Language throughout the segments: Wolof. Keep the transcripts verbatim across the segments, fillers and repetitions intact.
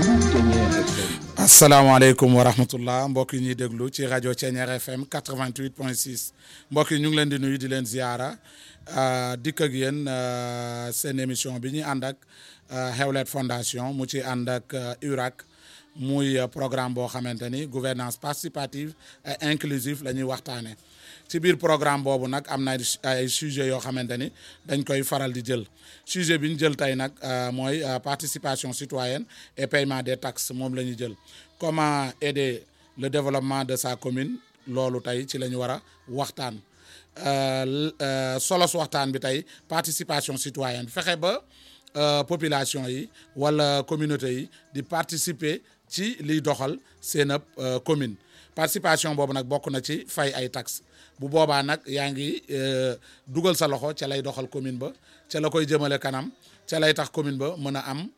asalaamaaleykum wa rahmatullah mbokk yi ñuy déglu ci rajo Thiéniere F M quatre-vingt-huit point six mbokk yi ñu ngi leen di nuyu di leen ziara dikk ak yéen seen émission bi ñuy ànd ak Hewlett Fondation mu ci ànd ak U R A C muy programme boo xamante ni gouvernance participative et inclusive la ñuy waxtaane ci biir programme boobu nag am na ay sujets yoo xamante ni dañ koy faral di jël sujet bi ñu jël tey nag mooy participation citoyenne et paiement des taxes moom la ñu jël comment aider le développement de sa commune loolu tey ci la ñu war a waxtaan solos waxtaan bi tey participation citoyenne fexe ba population yi wala communauté yi di participer ci liy doxal seen ab commune participation boobu nag bokk na ci fay ay taxes bu boobaa nag yaa ngi dugal sa loxo ca lay doxal commune ba ca la koy jëmale kanam ca lay tax commune ba mën a am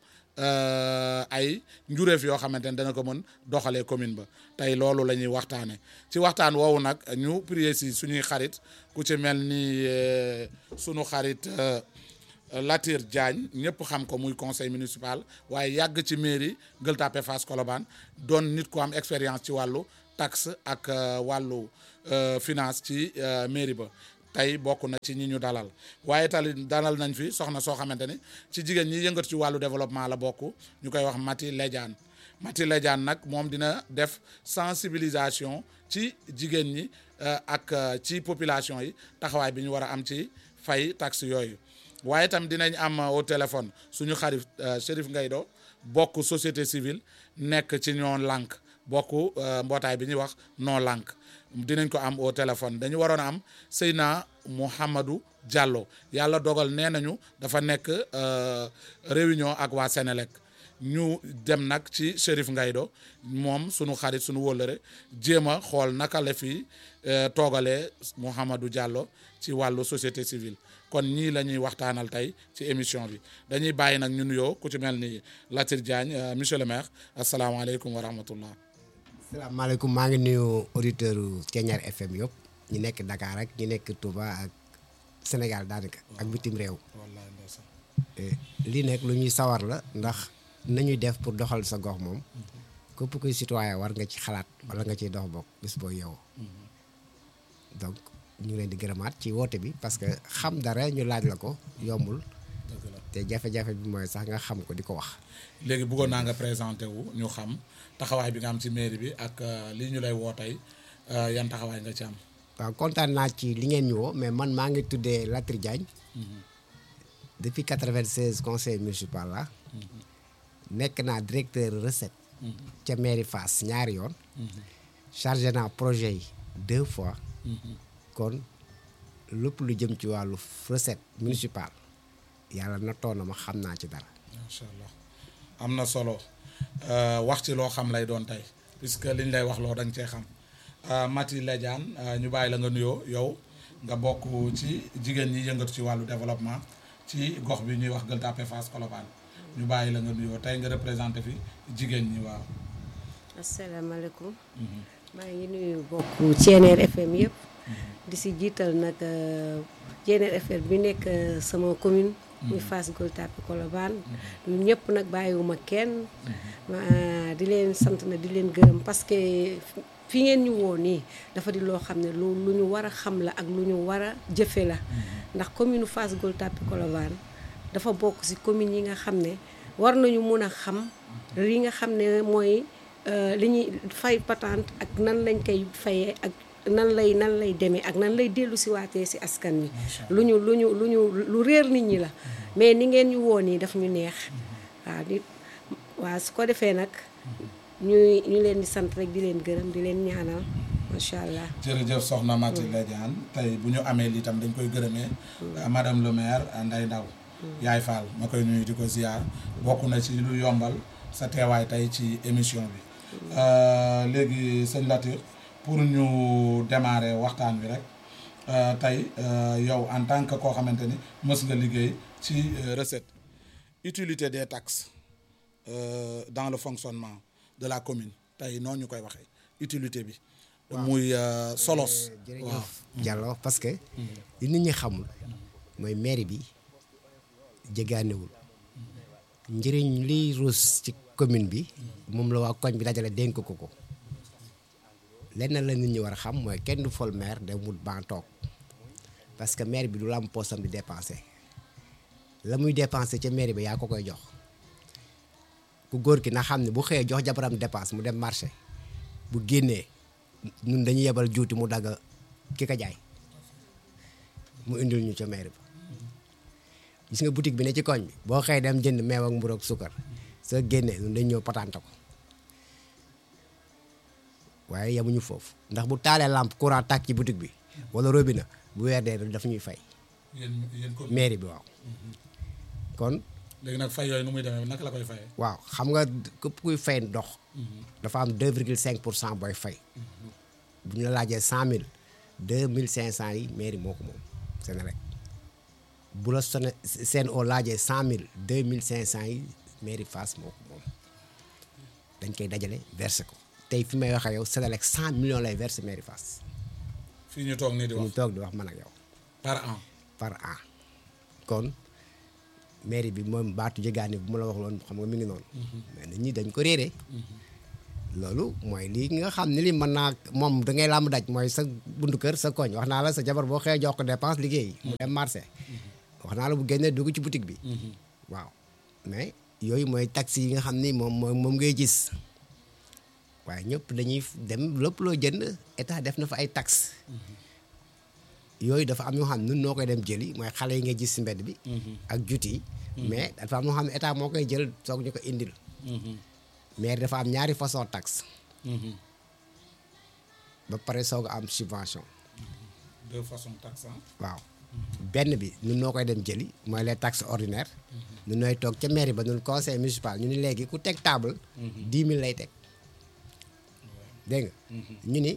ay njuréef yoo xamante ne dana ko mën doxalee commune ba tey loolu la ñuy waxtaane ci waxtaan woowu nag ñu prier si suñuy xarit ku ci mel ni sunu xarit Latir Diagne ñëpp xam ko muy conseil municipal waaye yàgg ci mairie Gueule Tapée Fass Colobane doon nit ku am expérience ci wàllu taxe ak wàllu finance ci mairie ba tey bokk na ci ñi ñu dalal waaye tamit dalal nañ fi soxna soo xamante ni ci jigéen ñi yëngatu ci wàllu développement la bokk ñu koy wax Mati Lediane Mati Lediane nag moom dina def sensibilisation ci jigéen ñi ak ci population yi taxawaay bi ñu war a am ci fay taxe yooyu waaye tam dinañ am au téléphone suñu xarit Chérif Ngaydo bokk société civile nekk ci ñoo lànk bokk mbootaay bi ñuy wax non lànk dinañ ko am au téléphone dañu waroon a am Seyna Mouhamadou Diallo yàlla dogal nee nañu dafa nekk réunion ak waa Sénélec ñu dem nag ci Chérif Ngaydo moom sunu xarit sunu wóllëre jéem a xool naka la fi toogalee Mouhamadou Diallo ci wàllu société civile kon ñii la ñuy waxtaanal tey ci émission bi dañuy bàyyi nag ñu nuyoo ku ci mel ni Latir Diagne monsieur le maire asalaamaaleykum wa rahmatullah. asalaamaaleykum maa ngi nuyu auditeur Thiéniere F M yëpp ñu nekk Dakar ak ñu nekk Touba ak Sénégal daanaka ak bitim réew. lii nag lu ñuy sawar la ndax nañuy def pour doxal sa gox moom képp kuy citoyen war nga ci xalaat wala nga ciy dox bokk bis boo yeewoo donc. ñu ngi leen di gërëmaat ci woote bi parce que xam dara ñu laaj la ko yombul te jafe-jafe bi mooy sax nga xam ko di ko wax. léegi bëggoon naa nga présenté wu ñu xam taxawaay bi nga am ci mairie bi ak lii ñu lay woo tey yan taxawaay nga ci am. waaw kontaan naa ci li ngeen ñu woo mais man maa ngi tuddee Latir Diagne depuis quatre-vingt-seize conseil municipal la nekk naa directeur recette ca mairie Fass ñaari yoon chargé naa projet yi deux fois. kon lépp lu jëm ci wàllu recette municipale yàlla nattoon na ma xam naa ci dara. macha allah am na solo wax ci loo xam lay doon tey puisque liñ lay wax loo da nga cee xam Mati Lediane ñu bàyyi la nga nuyoo yow nga bokk ci jigéen ñi yëngatu ci wàllu développement ci gox bi ñuy wax Gueule Tapée Fass Colobane ñu bàyyi la nga nuyoo tey nga représenté fi jigéen ñi waaw. asalaamaaleykum. maa ngi nuyu bokk Thiéniere F M yëpp. di si jiital nag Thiéniere F M bi nekk sama commune. muy Fass Gueule Tapée Colobane. ñun ñëpp nag bàyyiwuma kenn. di leen sant na di leen gërëm parce que fi ngeen ñu woo nii dafa di loo xam ne lu lu ñu war a xam la ak lu ñu war a jëfe la. ndax commune Fass Gueule Tapée Colobane dafa bokk si commune yi nga xam ne war nañu mun a xam li nga xam ne mooy li ñuy fay patente ak nan lañ koy fayee ak. nan lay nan lay demee ak nan lay dellu si waatee si askan wi lu ñu lu ñu lu ñu lu réer nit ñi la mais ni ngeen ñu woo nii daf ñu neex waaw di waaw su ko defee nag ñuy ñu leen di sant rek di leen gërëm di leen ñaanal macha allah. jërëjëf soxna Mati Lediane tey bu ñu amee lii tam dañ koy gërëmee madame le maire Ndeye Ndaw Yaay Fall ma koy nuyu di ko ziar bokk na ci lu yombal sa teewaay tey ci émission bi léegi sëñ Latir pour ñu démarrer waxtaan bi rek tey yow en tant que koo xamante ni mës nga liggéey ci recette utilité des taxes dans le fonctionnement de la commune tey noonu ñu koy waxee utilité bi. muy solos. jërëjëf Diallo parce que li nit ñi xamul mooy mairie bi jéggaanewul njëriñ liy ruus ci commune bi moom la waa koñ bi dajale dénk ko ko lenn la nit ñi war a xam mooy kenn du fol maire dem wut ban toog parce que maire bi du la am poosam di dépenser la muy dépenser ca maire bi yaa ko koy jox ku góor ki na xam ne bu xëyee jox jabaram dépense mu dem marché bu génnee ñun dañuy yebal juuti mu dagg ki ka jaay mu indil ñu ca maire ba gis nga boutique bi ne ci koñ bi boo xëyee dem jënd meew ak mburu ak sukkar soo génnee ñun dañ ñëw patante ko waaye yemuñu foofu ndax bu taalee lampe courant tàkk ci boutique bi wala robinet bu weer dee daf ñuy fay. yéen yéen ko mairie bi waaw. kon. léegi nag fay yooyu nu muy demee naka la koy fayee. waaw xam nga képp kuy fay ndox. dafa am deux virgule cinq pour cent booy fay. bu ñu la laajee cent mille deux mille cinq cent yi mairie moo ko moom Senelec bu la sone seen o laajee cent mille deux mille cinq cent yi mairie Fass moo ko moom dañ koy dajale verser ko tey fi may wax ak yow Senelec cent millions lay verser mairie Fass. fii ñu toog nii di wax ñu toog di wax man ak yow. par an. par an kon mairie bi moom baatu jëgaani bu ma la wax loon xam nga mi ngi noonu. mais nit ñi dañ ko réeree. loolu mooy lii nga xam ne li mën naa moom da ngay làmb daj mooy sa buntu kër sa koñ wax naa la sa jabar boo xëyee jox ko dépense liggéey. mu dem marché. wax naa la bu génnee dugg ci boutique bi. waaw mais yooyu mooy taxes yi nga xam ni moom moom moom ngay gis waaye ñëpp dañuy dem lépp loo jënd état def na fa ay taxes. yooyu dafa am ñoo xam ne nun noo koy dem jëli mooy xale yi ngay gis si mbedd bi. ak juuti yi. mais dafa am ñoo xam ne état moo koy jël soog ñu ko indil. mais dafa am ñaari façon taxe. ba pare soog a am subvention. deux façons taxe waaw benn bi ñun noo koy dem jëli mooy les taxes ordinaires. ñun nooy toog ca mairie ba ñun conseil municipal ñu ni léegi ku teg table. dix mille lay teg. dégg nga. ñu ni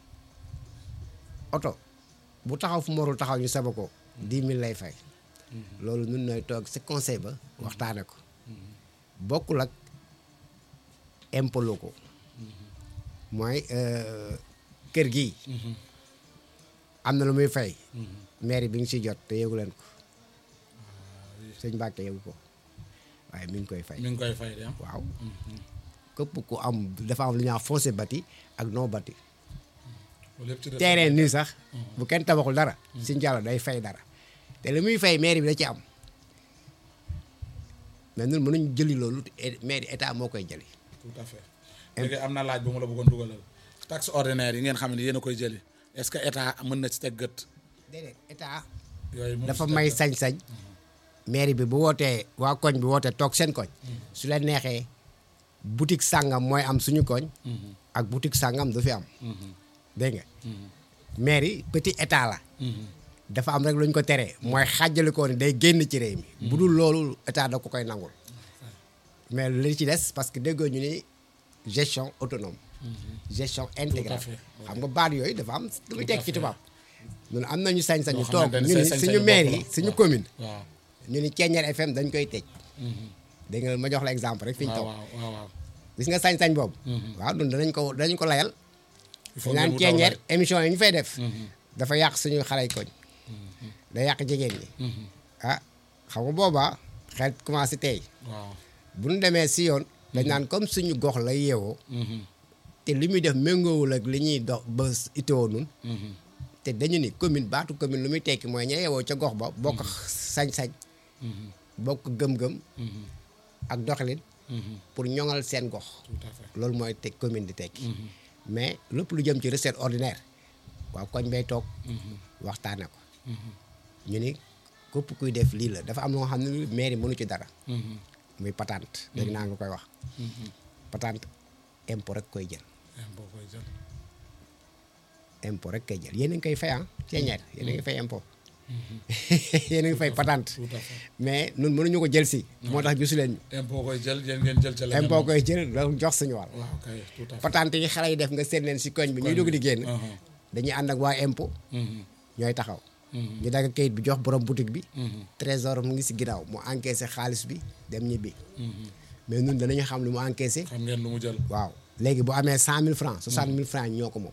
oto bu taxaw fu mu warul taxaw ñu saba ko dix mille lay fay. loolu ñun nooy toog ci conseil ba waxtaane ko. bokkul ak impôt locaux mooy kër gi am na lu muy fay. mairie bi ngi siy jot te yëgu leen ko. sëñ Mbàkke yëgu ko waaye mi ngi koy fay. mi ngi koy fay de waaw. képp ku am dafa am lu ñuy wax foncier bâti ak non bâti. terrain nii sax. bu kenn tabaxul dara. Sëñ Diallo day fay dara. te li muy fay mairie bi da ci am. mais ñun mënuñ jëli loolu mairie état moo koy jëli. tout à fait léegi am na laaj bu ma la bëggoon dugalal. taxe ordinaire yi ngeen xam ne yéen a koy jëli est-ce que état mën na ci teg gët. déedéet état. yooyu dafa may sañ-sañ. mairie bi bu wootee waa koñ bi wootee toog seen koñ. su leen neexee boutique sàngam mooy am suñu koñ. ak boutique sàngam du fi am. dégg nga. mairie petit état la. dafa am rek lu ñu ko teree mooy xàjjale ko ni day génn ci réew mi. bu dul loolu état da ko koy nangul. mais li ci des parce que déggoo ñu ni gestion autonome. gestion intégrale. xam nga baat yooyu dafa am lu muy teg ci tubaab. ñun am nañu sañ-sañu toog ñu ni suñu maire yi suñu commune. ñu ni Ceeñeer F M dañ koy tëj. dégg nga ma jox la exemple rek fi ñu toog. gis nga sañ-sañ boobu. waaw ñun danañ ko danañ ko layal. ñu naan Ceeñeer émission yi ñu fay def. dafa yàq suñu xale koñ. day yàq jigéen ñi. ah xam nga boobaa xel commencé tey. bu ñu demee si yoon. dañ naan comme suñu gox lay yeewoo. te li muy def méngoowul ak li ñuy dox ba itoo nun te dañu ni commune baatu commune lu muy tekki mooy ña yeewoo ca gox ba bokk sañ-sañ. bokk gëm-gëm. ak doxalin. pour ñoŋal seen gox. loolu mooy teg commune di tekki. mais lépp lu jëm ci recette ordinaire waaw koñ bay toog. waxtaane ko. ñu ni képp kuy def lii la dafa am loo xam ne mairie mënu ci dara. muy patente. dégg naa nga koy wax. patente impôt rek koy jël. impôt koy jël. impôt rek koy jël yéen a ngi koy fay ah Ceeñeer yéen a ngi fay impôt. yéen a ngi fay patente. mais ñun mënuñu ko jël si. moo tax gisu leen. impôt koy jël yéen ngeen jël ca la. impôt koy jël donc jox suñu wàll. waaw kay tout à fait. patente yi xale yi def nga seet leen si koñ bi ñuy dugg di génn. dañuy ànd ak waa impôt. ñooy taxaw. ñu dagg kayit bi jox borom boutique bi. trésor mu ngi si ginnaaw mu encaissé xaalis bi dem ñibbi. mais ñun danañu xam lu mu encaissé. xam ngeen lu mu jël. waaw léegi bu amee cent mille francs soixante mille francs ñoo ko moom.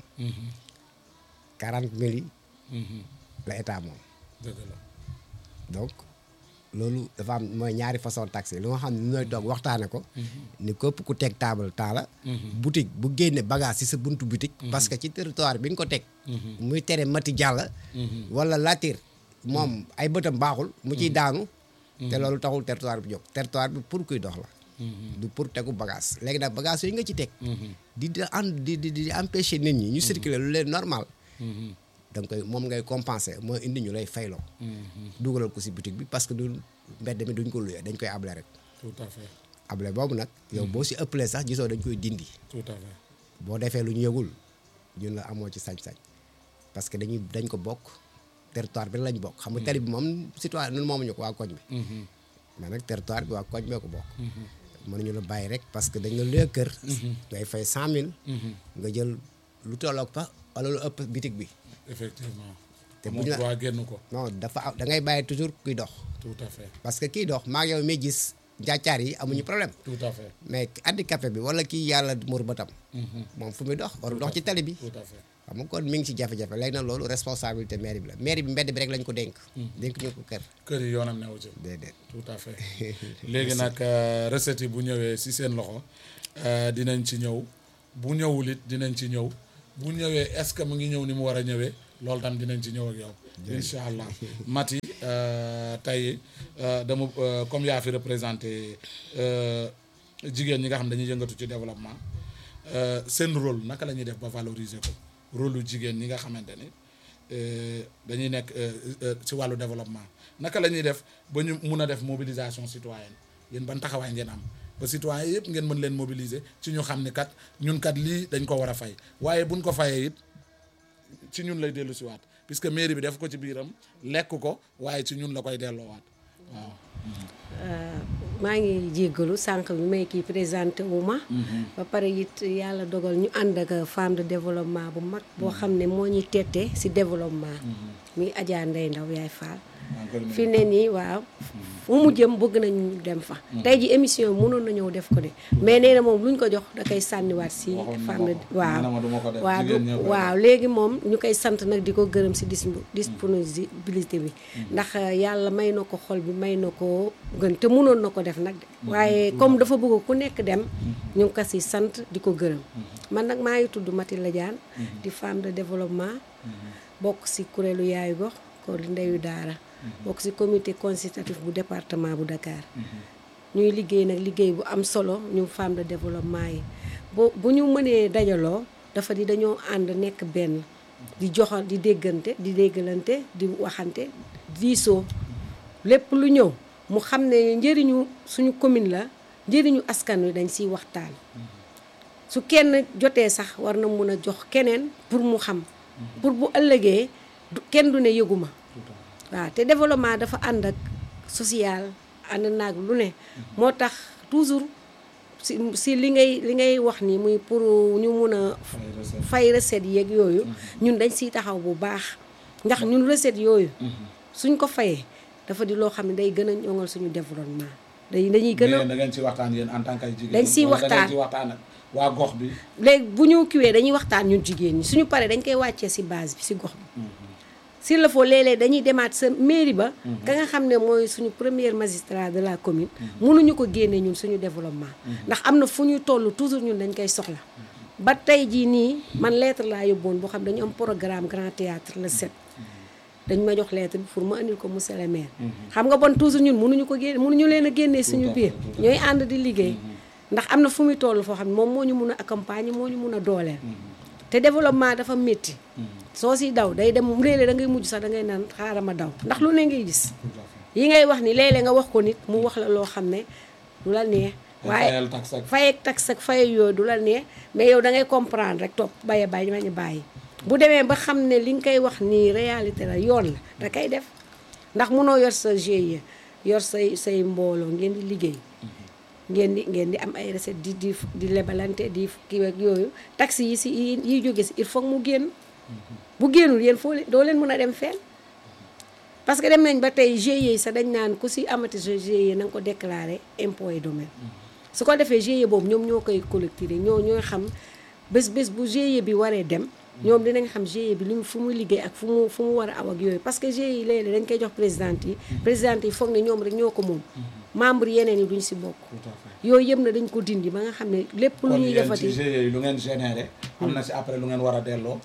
quarante mille yi. la état moom. dëgg la. donc loolu dafa am mooy ñaari façon taxe lu nga xam ne ñooy toog waxtaane ko ni képp ku teg table taala boutique bu génne bagage ci sa buntu boutique parce que ci territoire bi nga ko teg muy tere mati jàll wala latir moom ay bëtam baaxul mu ciy daanu te loolu taxul territoire bi jóg territoire bi pour kuy dox la du pour tegu bagage léegi nag bagage yooyu nga ci teg di di di di di empêcher nit ñi ñu circuler lu leen normal da nga koy moom ngay compenser mooy indi ñu lay fayloo dugalal ko si boutique bi parce que du mbedd mi duñ ko luyee dañ koy able rek tout à fait able boobu nag yow boo si ëppalee sax gisoo dañ koy dindi tout à fait boo defee lu ñu yëgul ñun la amoo ci sañ-sañ parce que dañuy dañ ko bokk territoire bi lañ bokk xam nga tali bi moom citoyen ñun moomuñu ko waa koñ bi mais nag territoire bi waa koñ bee ko bokk mënuñu la bàyyi rek parce que dañ la luye kër ngay fay cent mille nga jël lu tolloog fa wala lu ëpp bitig bi effectivement te bu bu ñu ñu la génn ko non dafa da ngay bàyyi toujours kuy dox tout à fait parce que kii dox maa ngi yow mi gis njaacaar yi amuñu problème tout à fait mais handicapé bi wala kii yàlla mur bëtam moom fu muy dox waru dox ci tali bi tout à fait xam nga kon mi ngi ci jafe-jafe léegi nag loolu responsabilité mairie bi la mairie bi mbedd bi rek lañ ko dénk dénk ñu ko kër kër yi yoonam newu ci déedéet tout à fait léegi nag recette yi bu ñëwee si seen loxo dinañ ci ñëw bu ñëwul it dinañ ci ñëw bu ñëwee est-ce que mu ngi ñëw ni mu war a ñëwee loolu tam dinañ ci ñëw ak yow incha allah Maty tey dama comme yaa fi représenté jigéen ñi nga xam dañuy yëngatu ci développement seen rôle naka la ñuy def ba valoriser ko rôle lu jigéen ñi nga xamante ni dañuy nekk ci wàllu développement naka la ñuy def ba ñu mun a def mobilisation citoyenne yéen ban taxawaay ngeen am ba citoyen yëpp ngeen mën leen mobiliser ci ñu xam ni kat ñun kat lii dañ ko war a fay waaye buñ ko fayee it ci ñun lay dellu si waat puisque mairie bi def ko ci biiram lekk ko waaye ci ñun la koy delloowaat waaw. maa ngi jéggalu sànq bi may kii présenté wu ma. ba pare it yàlla dogal ñu ànd ak femme de développement bu mag boo xam ne moo ñuy tette si développement. muy Adja Ndeye Ndaw yaay Fall. fi ne nii waaw fu mu jëm bëgg nañu dem fa. tey ji émission bi mënoon na ñëw def ko de mais nee na moom luñ ko jox da koy sànniwaat si femme waaw waaw waaw léegi moom ñu koy sant nag di ko gërëm si dis disponibilité bi ndax yàlla may na ko xol bi may na ko gën te mënoon na ko def nag de waaye comme dafa bëgg ku nekk dem ñu ngi ko si sant di ko gërëm man nag maa ngi tudd Maty Ladiane di femme de développement bokk si kuréelu yaayu gox ko ndeyu daara bokk ci comité consultatif bu département bu Dakar ñuy liggéey nag liggéey bu am solo ñu femme de développement yi bu bu ñu mënee dajaloo dafa di dañoo ànd nekk benn di joxal di déggante di déggalante di waxante diisoo lépp lu ñëw mu xam ne njëriñu suñu commune la njëriñu askan wi dañ siy waxtaan su kenn jotee sax war na mun a jox keneen pour mu xam pour bu ëllëgee kenn du ne yëguma waaw te développement dafa ànd ak social ànd naag lu ne moo tax toujours si si li ngay li ngay wax ni muy pour ñu mun a fay recette yeeg yooyu ñun dañ siy taxaw bu baax ndax ñun recette yooyu suñ ko fayee dafa di loo xam ne day gën a ñoŋal suñu développement day dañuy gën a da ngeen ci waxtaan yéen en tant que jigéen dañ siy waxtaan ci waxtaan ak waa gox bi léegi bu ñu kiwee dañuy waxtaan ñun jigéen ñi suñu paree dañ koy wàccee si base bi si gox bi s'il le faut léeg-léeg dañuy demaat sa mairie ba ka nga xam ne mooy suñu premier magistrat de la commune mënuñu ko génne ñun suñu développement ndax am na fu ñuy toll toujours ñun dañ koy soxla ba tey jii nii man lettre laa yóbboon boo xam dañu am programme grand théâtre le sept dañ ma jox lettre bi pour ma andil ko monsieur le maire xam nga bon toujours ñun mënuñu ko génne mënuñu leen a génnee suñu biir ñooy ànd di liggéey ndax am na fu muy toll foo xam ne moom moo ñu mun a accompagner moo ñu mun a dooleel te développement dafa métti soo si daw day dem léeg-léeg da ngay mujj sax da ngay naan xaaral ma daw ndax lu ne ngay gis yi ngay wax ni léeg-léeg nga wax ko nit mu wax la loo xam ne du la neex waaye fayeeg tax ak faye yooyu du la neex mais yow da ngay comprendre rek topp baye bàyyi ma ñu bàyyi bu demee ba xam ne li nga koy wax nii réalité la yoon la da koy def ndax munoo yor sa G I E yor say say mbooloo ngeen di liggéey ngeen di ngeen di am ay recette di di di lebalante di kii ak yooyu taxi yi si yi jóge si il faut mu génn bu génnul yéen foo doo leen mën a dem fenn parce que dem nañ ba tey G I E sax dañ naan ku si amati sa G I E na nga ko déclaré impôt et domaine su ko defee G I E boobu ñoom ñoo koy collecté ñoo ñooy xam bés bés bu G I E bi waree dem ñoom dinañ xam G I E bi li mu fu muy liggéey ak fu mu fu mu war a aw ak yooyu parce que G I E léeg-léeg dañ koy jox présidente yi présidente yi foog ne ñoom rek ñoo ko moom membre yeneen yi duñ si bokk yooyu yëpp na dañ ko dindi ba nga xam ne lépp lu ñuy defati G I E yi lu ngeen généré am na si après lu ngeen war a delloo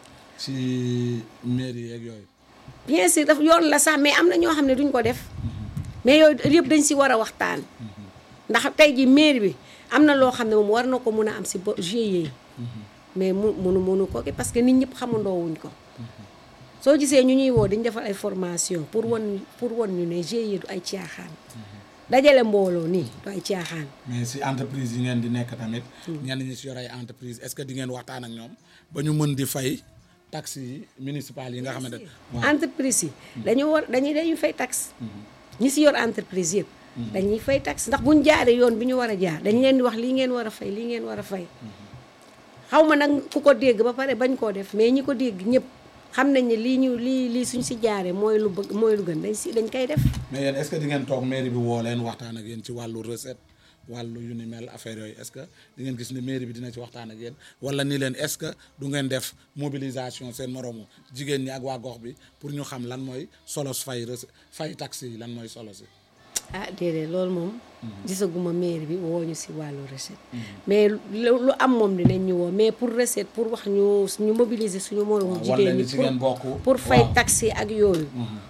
si mairie yeeg yooyu bien sûr daf yoon la sax mais am na ñoo xam ne duñ ko def mais yooyu yëpp dañ si war a waxtaan ndax tey ji mairie bi am na loo xam ne moom war na ko mun a am si bo G I E yi mais mu munu munu ko ki parce que nit ñëpp xamandoo wuñ ko soo gisee ñu ñuy woo dañ defal ay formation pour wan pour wan ñu ne G I E du ay caaxaan dajale mbooloo nii du ay caaxaan mais si entreprise yi ngeen di nekk tamit ñenn ñi si yor ay entreprise est-ce que di ngeen waxtaan ak ñoom ba ñu mën di fay taxes yi municipales yi nga xamante ne entreprise yi dañu war dañuy dañuy fay taxe ñi si yor entreprise yëpp dañuy fay taxe ndax buñ jaaree yoon bi ñu war a jaar dañ leen di wax lii ngeen war a fay lii ngeen war a fay xaw ma nag ku ko dégg ba pare bañ koo def mais ñi ko dégg ñëpp xam nañ ne lii ñu lii lii suñ si jaaree mooy lu bëgg mooy lu gën dañ si dañ koy def mais yéen est-ce que di ngeen toog mairie bi woo leen waxtaan ak yéen ci wàllu recette wàllu yu ni mel affaire yooyu est-ce que di ngeen gis ne mairie bi dina ci waxtaan ak yéen wala ni leen est-ce que du ngeen def mobilisation seen moroomu jigéen ñi ak waa gox bi pour ñu xam lan mooy solos fay recette fay taxe yi lan mooy solo si ah déedéet loolu moom gisaguma mairie bi woo ñu si wàllu recette mais lu am moom dinañ ñu woo mais pour recette pour wax ñu ñu mobiliser suñu moroomu jigéen ñi pour pour fay taxe ak yooyu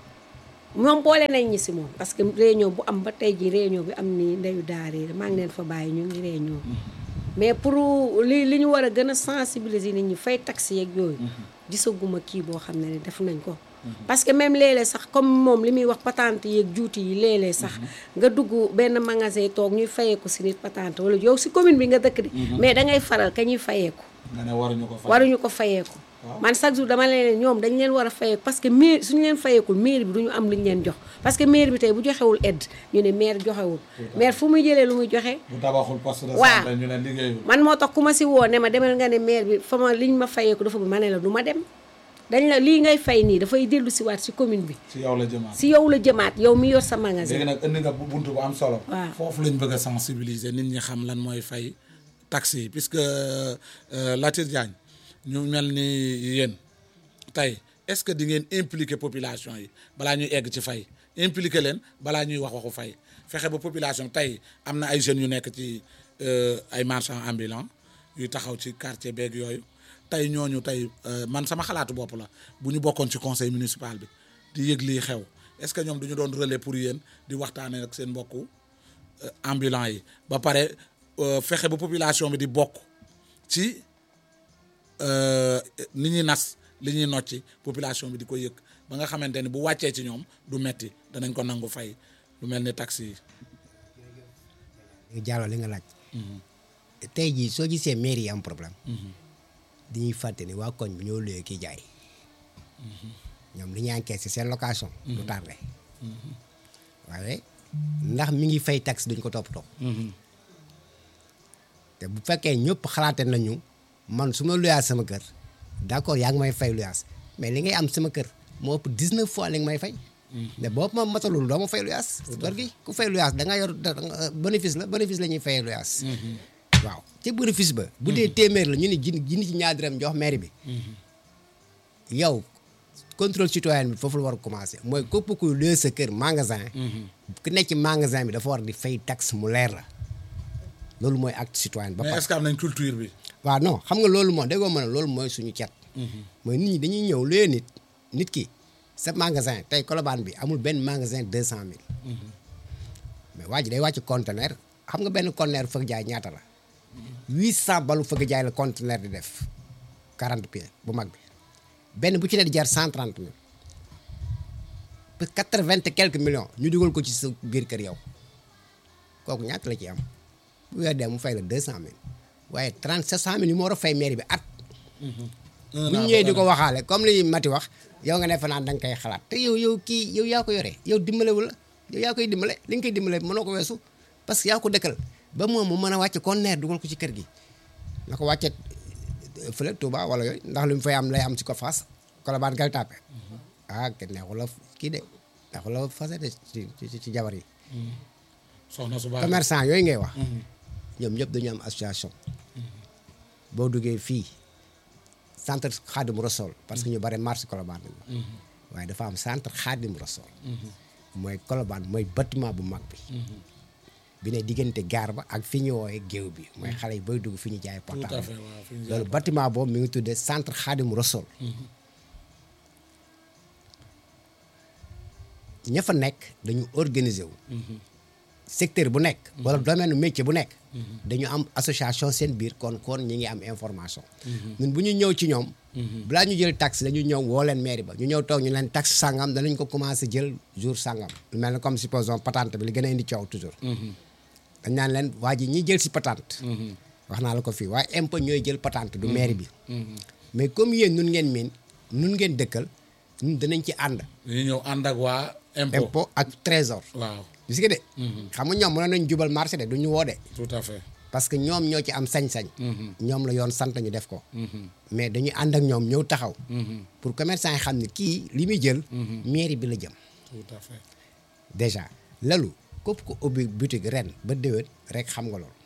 moom boole nañ ñi si moom parce que réunion bu am ba tey ji réunion bi am ni ndeyu daara maa ngi leen fa bàyyi ñu ngi réunion mais pour li li ñu war a gën a sensibiliser nit ñi fay taxe yeeg yooyu gisaguma kii boo xam ne def nañ ko parce que même léeg-léeg sax comme moom li muy wax patente yeeg juuti yi léeg-léeg sax nga dugg benn magasin toog ñuy fayeeku si nit patente wala yow si commune bi nga dëkk di mais da ngay faral ka ñuy fayeeku nga ne waruñu ko waruñu ko fayeeku man chaque jour dama leen ñoom dañ leen war a fayeeku parce que mairie suñu leen fayeekul mairie bi duñu am lu ñu leen jox parce que mairie bi tey bu joxewul aide ñu ne maire joxewul maire fu muy jëlee lu muy joxe bu tabaxul poste de waaw santé ñu ne liggéeyul man moo tax ku ma si woo ne ma demal nga ne maire bi fa ma liñ ma fayeeku dafa ma ne la du ma dem dañ la lii ngay fay nii dafay dellu si waat si commune bi si yow la jëmaat si yow la jëmaat yow mi yor sa magasin léegi nag indi nga buntu bu am solo waaw foofu lañ bëgg a sensibiliser nit ñi xam lan mooy fay taxes yi puisque Latir Diagne ñu mel ni yéen tey est-ce que di ngeen impliquer population yi balaa ñuy egg ci fay impliquer leen balaa ñuy wax waxu fay fexe ba population tey am na ay jeunes yu nekk ci ay marchands ambulants yu taxaw ci quartier beeg yooyu tey ñooñu tey man sama xalaatu bopp la bu ñu bokkoon ci conseil municipal bi di yëg lii xew est-ce que ñoom du ñu doon relais pour yéen di waxtaanee ak seen mbokku ambulants yi ba pare fexe ba population bi di bokk ci ni ñuy nas li ñuy nocci population bi di ko yëg ba nga xamante ni bu wàccee ci ñoom du metti danañ ko nangu fay lu mel ni taxi yi. jàlloo li nga laaj. tey jii soo gisee mairie yi am problème. dañuy fàtte ni waa koñ bi ñoo luyee kii jaay. ñoom li ñuy encaissé seen location. du tardé. waaye ndax mi ngi fay taxe duñ ko toppatoo. te bu fekkee ñëpp xalaate nañu man su ma luyaas sama kër d'accord yaa ngi may fay luyaas mais li ngay am sama kër moo ëpp dix-neuf fois li nga may fay. mais boobu ma matalul doo ma fay luyaas. kër gi ku fay luyaas da nga yor bénéfice la bénéfice la ñuy fayee luyaas. waaw ci bénéfice ba. bu dee téeméer la ñu ne jindi jindi ci ñaar dërëm jox mairie bi. yow contrôle citoyen bi foofu la war a commencer mooy képp kuy luye sa kër magasin. ku nekk ci magasin bi dafa war di fay taxe mu leer la. loolu mooy acte citoyen ba pare mais est-ce que am nañ culture bi. waaw non xam nga loolu moom déggoo ma ne loolu mooy suñu cet. mooy nit ñi dañuy ñëw luye nit nit ki sa magasin tey Colobane bi amul benn magasin deux cent mille. mais waa ji day wàcc conteneur xam nga benn conteneur fëgg jaay ñaata la. huit cent balu fëgg jaay la conteneur di def quarante pieds bu mag bi benn bu ci ne di jar cent trente mille ba quatre-vingt et quelques millions ñu dugal ko ci sa biir kër yow kooku ñaata la ci am bu weer dee mu fay la deux cent mille waaye trente sept cent mille yi moo war a fay mairie bi at. bu ñu ñëwee di ko waxaale comme li Mati wax yow nga ne fa naan da nga koy xalaat te yow yow kii yow yaa ko yore yow dimbalewul la yow yaa koy dimbale li nga koy dimbale mënoo ko weesu parce que yaa ko dëkkal ba moom mu mën a wàcce conteneur dugal ko ci kër gi na ko wàcce fële Touba wala yooyu ndax lu mu fay am lay am ci ko Fass Colobane Gueule Tapée ah kenn neexul la kii de neexul la fase de ci ci ci jabar yi. soxna su baax commerçant yooyu ngay wax. ñoom ñëpp dañu am association. boo duggee fii centre Khadim Rassoul parce que ñu bare marché Colobane lañu waaye dafa am centre Khadim Rassoul mooy Colobane mooy bâtiment bu mag bi bi ne diggante gaar ba ak fi ñu woowee géew bi mooy xale yi booy dugg fi ñu jaay portable loolu bâtiment boobu mi ngi tuddee centre Khadim Rassoul ña fa nekk dañu organiser wu secteur bu nekk wala domaine métier bu nekk dañu am association seen biir kon kon ñi ngi am information ñun bu ñu ñëw ci ñoom balaa ñu jël taxe dañu ñëw woo leen mairie ba ñu ñëw toog ñu leen taxe sangam danañ ko commencé jël jour sangam lu mel ne comme supposons patente bi li gën a indi coow toujours dañ naan leen waa ji ñi jël si patente wax naa la ko fii waaye impôt ñooy jël patente du mairie bi mais comme yéen nun ngeen miin nun ngeen dëkkal ñun danañ ci ànd ñu ñëw ànd ak waa impôt ak trésor waaw gis nga de xam nga ñoom mënoon nañ jubal marché de du ñu woo de tout à fait parce que ñoom ñoo ci am sañ-sañ ñoom la yoon sant ñu def ko mais dañuy ànd ak ñoom ñëw taxaw pour commerçant yi xam ne kii li muy jël mairie bi la jëm tout à fait déjà lalu képp ko ubbi boutique ren ba déwén rek xam nga loolu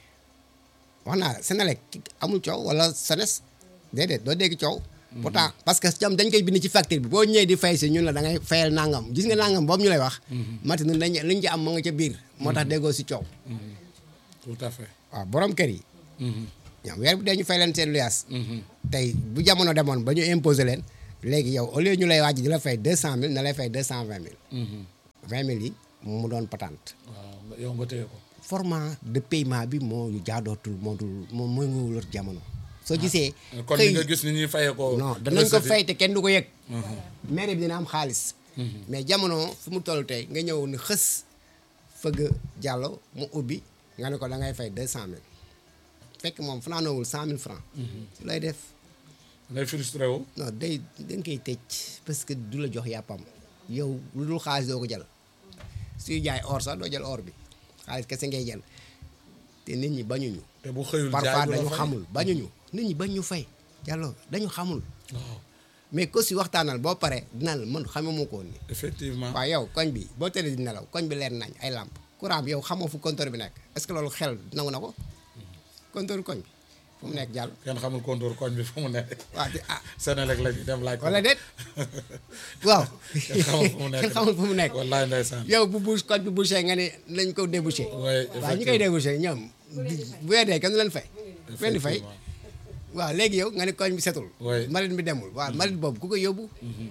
wax naa Senelec amul coow wala Sones déedéet doo dégg coow pourtant parce que ñoom dañ koy bind ci facture bi boo ñëwee di fay si ñun la da ngay fayal nangam gis nga nangam boobu ñu lay wax mati ñun dañ liñ ci am ma nga ca biir moo tax déggoo si coow tout à fait waaw borom kër yi ñoom weer bi dee ñu fay leen seen luyaas tey bu jamono demoon ba ñu imposer leen léegi yow au lieu ñu lay wàcc di la fay deux cent mille na lay fay deux cent vingt mille vingt mille yi mu doon patente waaw yow nga téye ko format de paiement bi moo jaadootul moo dul moo mooy nga wër jamono soo gisee kon li nga gis ni ñuy fayee ko non danañ ko fay te kenn du ko yëg mairie bi dina am xaalis mais jamono fu mu toll tey nga ñëw ni xës fëgg jàllo mu ubbi nga ne ko da ngay fay deux cent mille fekk moom fanaanoowul cent mille francs su lay def ngay frustré wu non day dañ koy tëj parce que du la jox yàppam yow lu dul xaalis doo ko jël suy jaay or sax doo jël or bi xaalis kese ngay jël te nit ñi bañuñu te bu xëyul parfois dañu xamul bañuñu nit ñi bañ ñu fay jàllo dañu xamul waaw mais ko si waxtaanal boo paree dina la man xamee moo ko woon ni effectivement waaw yow koñ bi boo tëddee di nelaw koñ bi leer nañ ay lampe courant bi yow xamoo fu compteur bi nekk est-ce que loolu xel nangu na ko compteur koñ bi fu mu nekk jàll kenn xamul kontóor koñ bi fu mu nekk waaw te ah Senelec la ñu dem laaj wala déet waaw kenn xamul fu mu nekk kenn xamul fu mu nekk wallaay ndeysaan yow bu bouche koñ bi bouché nga ne lañ ko débouché waaw ñi koy débouché ñoom bu weedee kenn du leen fay fen di fay waaw léegi yow nga ne koñ bi setul mbalit bi demul waaw mbalit boobu ku koy yóbbu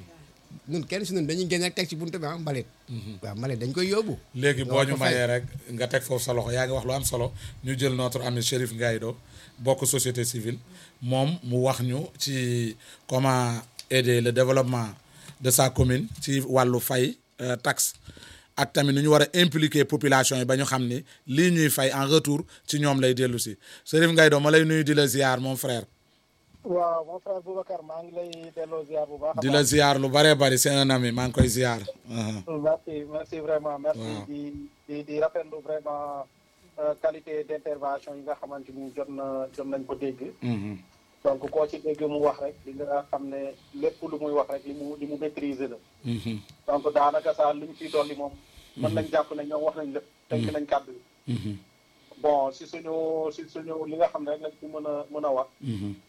ñun kenn si ñun dañuy génn rek teg ci buntu bi ah mbalit waaw mbalit dañ koy yóbbu léegi boo ñu mayee rek nga teg foofu sa loxo yaa ngi wax lu am solo ñu jël notre ami Chérif Ngaïdo bokk société civile moom mu wax ñu ci comment aider le développement de sa commune ci wàllu fay taxe ak tamit nu ñu war a impliquer population yi ba ñu xam ni lii ñuy fay en retour ci ñoom lay dellu si Chérif Ngaïdo ma lay nuyu di la ziar mon frère. waaw mon frère Boubacar maa ngi lay delloo ziar bu baax. di la ziar lu bëree bëri c'est un ami maa ngi koy ziar. merci merci vraiment. merci di di di rafetlu vraiment qualité d'intervention yi nga xamante ni jot na jot nañ ko dégg. donc koo ci dégg mu wax rek di nga xam ne lépp lu muy wax rek li mu li mu maîtriser la. donc daanaka saa li ñu ciy dolli moom. mën nañ jàpp ne ñoom wax nañ lépp. tënk nañ kàddu yi. bon si suñu si suñu li nga xam ne rek lañ ci mën a mën a wax.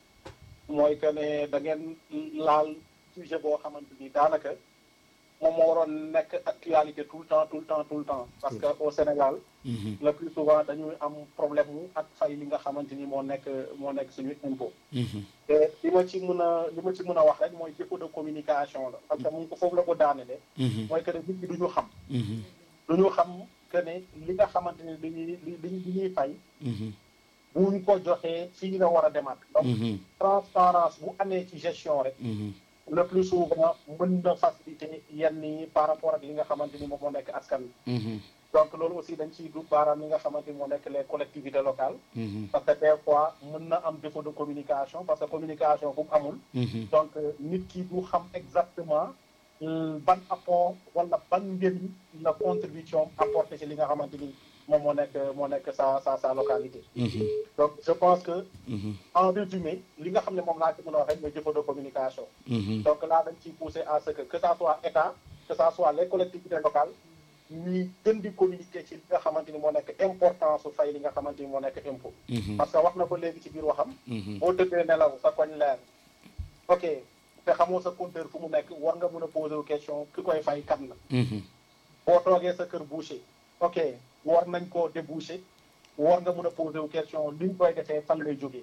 mooy que ne da ngeen laal sujet boo xamante ni daanaka moom moo waroon nekk actualité tout le temps tout le temps tout le temps parce que au Sénégal. le plus souvent dañuy am problème mu ak fay li nga xamante ni moo nekk moo nekk suñu impôt. te li ma ci mën a li ma ci mën a wax rek mooy défaut de communication la parce que mu ngi ko foofu la ko daanele. mooy que ne nit ñi du ñu xam. du ñu xam que ne li nga xamante ni dañuy li li ñuy fay. bu ñu ko joxee fii la war a demaat. donc transparence bu amee ci gestion rek. le plus souvent mën na faciliter yenn yi par rapport ak li nga xamante ni moom moo nekk askan wi. donc loolu aussi dañ ciy dut baaraam li nga xamante ni moo nekk les collectivités locales. parce que des fois mën na am défaut de communication parce que communication bu mu amul. donc nit ki du xam exactement ban apport wala ban njëriñ la contribution apporté ci li nga xamante ni. moom moo nekk moo nekk sa sa sa localité. donc je pense que. en résumé li nga xam ne moom laa ci mën a wax rek mooy défaut de communication. donc là dañ ciy pousser à ce que que ça soit état que ça soit les collectivités locales ñuy gën di communiquer ci li nga xamante ni moo nekk importance su fay li nga xamante ni moo nekk impôt. parce que wax na ko léegi ci biir waxam. boo tëddee nelaw sa koñ leer. ok te xamoo sa compteur fu mu nekk war nga mën a poser question ki koy fay kan la. boo toogee sa kër boucher ok war nañ koo déboucher war nga mën a poser question liñ koy defee fan lay jógee.